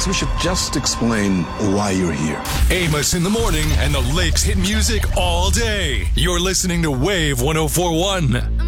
Perhaps we should just explain why you're here. Amos in the morning and the Lakes hit music all day. You're listening to Wave 104.1.